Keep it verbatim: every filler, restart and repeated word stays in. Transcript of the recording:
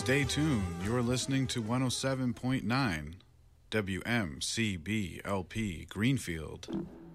Stay tuned. You're listening to one oh seven point nine W M C B L P Greenfield.